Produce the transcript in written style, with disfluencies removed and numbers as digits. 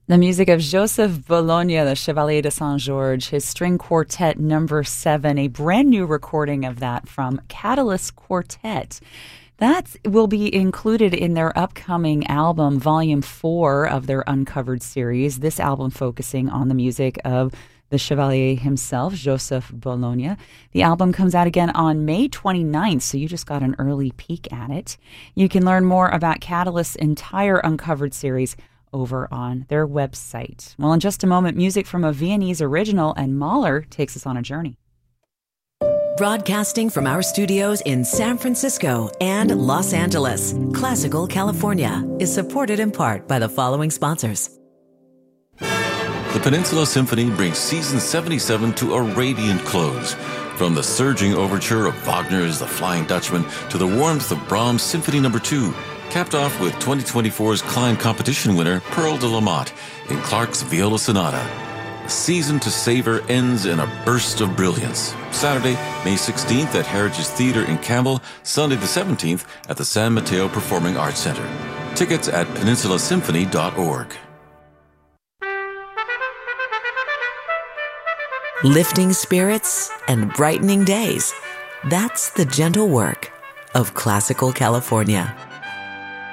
The music of Joseph Bologna, the Chevalier de Saint-Georges, his string quartet number 7, a brand new recording of that from Catalyst Quartet. That will be included in their upcoming album, Volume 4 of their Uncovered series. This album focusing on the music of the Chevalier himself, Joseph Bologna. The album comes out again on May 29th, so you just got an early peek at it. You can learn more about Catalyst's entire Uncovered series over on their website. Well, in just a moment, music from a Viennese original, and Mahler takes us on a journey. Broadcasting from our studios in San Francisco and Los Angeles, Classical California is supported in part by the following sponsors. The Peninsula Symphony brings season 77 to a radiant close. From the surging overture of Wagner's The Flying Dutchman to the warmth of Brahms' Symphony No. 2, capped off with 2024's Klein competition winner Pearl de la Motte in Clark's Viola Sonata. The season to savor ends in a burst of brilliance. Saturday, May 16th at Heritage Theatre in Campbell, Sunday the 17th at the San Mateo Performing Arts Center. Tickets at peninsulaSymphony.org. Lifting spirits and brightening days. That's the gentle work of Classical California.